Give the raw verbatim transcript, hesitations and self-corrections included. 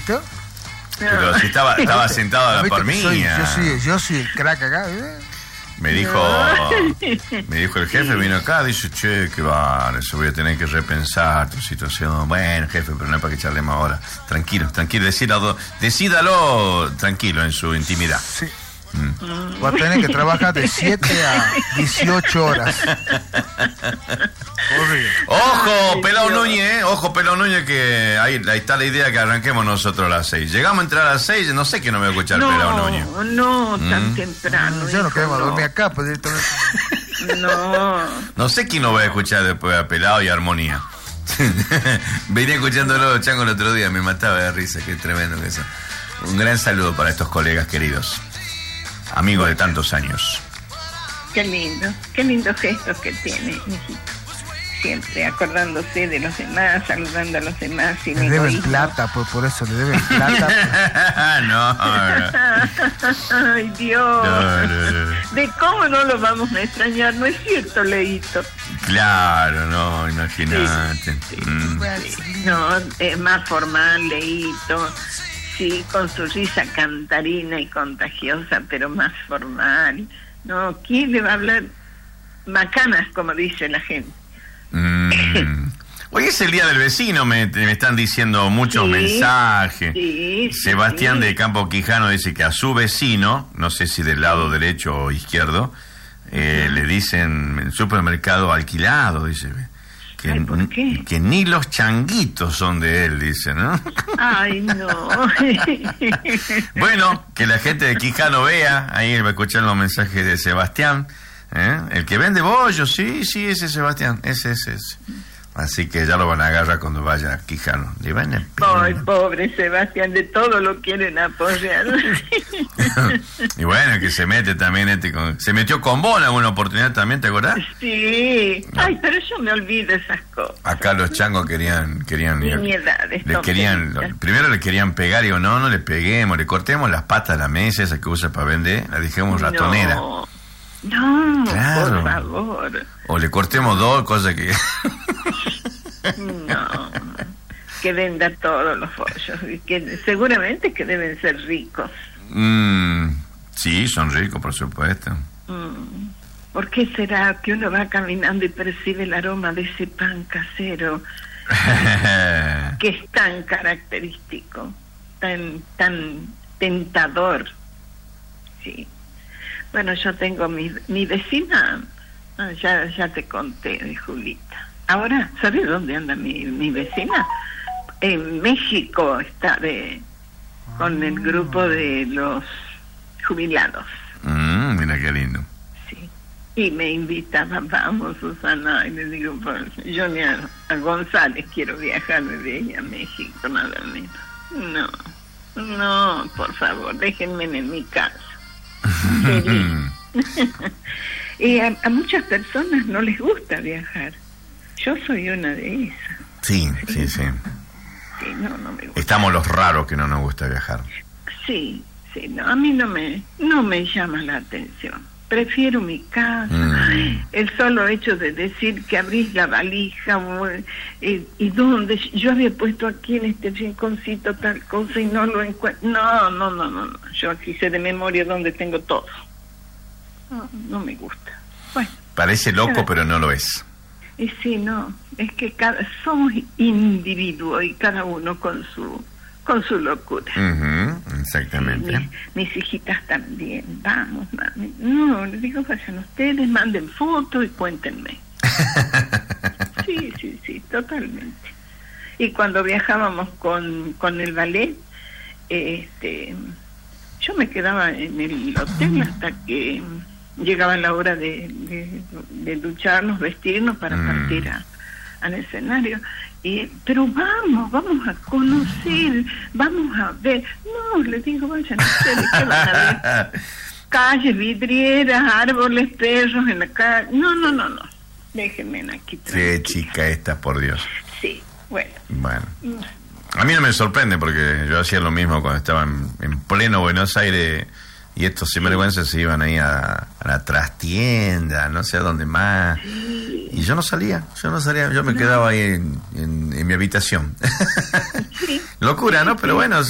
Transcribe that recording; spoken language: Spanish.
¿viste? Pero si estaba, estaba sentado a la par mía. Soy, yo, soy, yo soy el crack acá, ¿eh? Me dijo, me dijo el jefe, vino acá, dice, che, que va, eso voy a tener que repensar tu situación. Bueno, jefe, pero no es para que charlemos ahora. Tranquilo, tranquilo, decídalo, decídalo tranquilo en su intimidad. Sí. Mm. Va a tener que trabajar de siete a dieciocho horas. Ojo, Pelao Núñez, ¿eh? Ojo, Pelao Núñez, que ahí, ahí está la idea que arranquemos nosotros a las seis. Llegamos a entrar a las seis, no sé que no me va a escuchar no, Pelao Núñez. No, no, tan ¿Mm? temprano. Yo no queremos no. dormir acá, pues directamente. No. No sé quién nos va a escuchar después a Pelao y Armonía. Venía escuchándolo, Chango, el otro día, me mataba de risa, qué tremendo que eso. Un gran saludo para estos colegas queridos, amigos de tantos años. Qué lindo, qué lindos gestos que tiene, hijito. Siempre acordándose de los demás, saludando a los demás. Sin le deben egoísmo. plata, pues por eso le deben plata. no, no. Ay, Dios. No, no, no. De cómo no lo vamos a extrañar, ¿no es cierto, Leito? Claro, no, imagínate. Sí, sí, mm. sí. No, es más formal, Leito. Sí, con su risa cantarina y contagiosa, pero más formal. No, ¿quién le va a hablar macanas, como dice la gente? Mm. Hoy es el día del vecino, me, me están diciendo muchos sí, mensajes. Sí, Sebastián sí. de Campo Quijano dice que a su vecino, no sé si del lado derecho o izquierdo, eh, le dicen el supermercado alquilado, dice. Que, Ay, ¿por qué? que ni los changuitos son de él, dice, ¿no? Ay, no. Bueno, que la gente de Quijano vea, ahí va a escuchar los mensajes de Sebastián, ¿eh? El que vende bollo, sí, sí, ese Sebastián, ese, ese, ese. Así que ya lo van a agarrar cuando vaya a Quijano. Le van a... Ay, pobre Sebastián, de todo lo quieren apoyar. Y bueno, que se mete también este con... Se metió con vos en alguna oportunidad también, ¿te acordás? Sí. No. Ay, pero yo me olvido esas cosas. Acá los changos querían... querían Niñedades, les querían lo, Primero le querían pegar y digo, no, no le peguemos, le cortemos las patas a la mesa, esa que usa para vender, la dejemos ratonera. No, no, claro. Por favor. O le cortemos dos, cosas que... No, que venda todos los bollos, que seguramente que deben ser ricos. Mm, sí, son ricos, por supuesto. Mm, ¿Por qué será que uno va caminando y percibe el aroma de ese pan casero que es tan característico, tan, tan tentador? Sí. Bueno, yo tengo mi, mi vecina, ah, ya, ya te conté de Julita. Ahora, ¿sabes dónde anda mi, mi vecina? En México está de con el grupo de los jubilados. Mm, mira qué lindo. Sí. Y me invitaba, vamos, Susana, y le digo, pues, yo ni a, a González quiero viajar de ella a México, nada menos. No, no, por favor, déjenme en mi casa. Y a, a muchas personas no les gusta viajar. Yo soy una de esas. Sí, sí, sí. Sí, no, no me gusta. Estamos los raros que no nos gusta viajar. Sí, sí, no, a mí no me, no me llama la atención. Prefiero mi casa. Mm. El solo hecho de decir que abrís la valija y, y dónde yo había puesto aquí en este rinconcito tal cosa y no lo encuentro. No, no, no, no, no. Yo aquí sé de memoria dónde tengo todo. No, no me gusta. Bueno. Parece loco, pero no lo es. Y sí, no, es que cada, somos individuos y cada uno con su con su locura. Uh-huh, exactamente. Sí, mis, mis hijitas también, vamos, mami. No, les digo, vayan ustedes, manden fotos y cuéntenme. Sí, sí, sí, totalmente. Y cuando viajábamos con, con el ballet, este, yo me quedaba en el hotel hasta que llegaba la hora de, de, de ducharnos, vestirnos para mm. partir a, al escenario. Y, pero vamos, vamos a conocer, vamos a ver. No, les digo, vayan ustedes, ¿qué van a ver? Calles, vidrieras, árboles, perros en la calle. No, no, no, no. Déjenme aquí. Qué chica esta, por Dios. Sí, bueno. Bueno. A mí no me sorprende porque yo hacía lo mismo cuando estaba en, en pleno Buenos Aires. Y estos sinvergüenzas se iban ahí a, a la trastienda, no sé a dónde más. Sí. Y yo no salía, yo no salía, yo me no. quedaba ahí en, en, en mi habitación. Sí. Locura, ¿no? Pero bueno,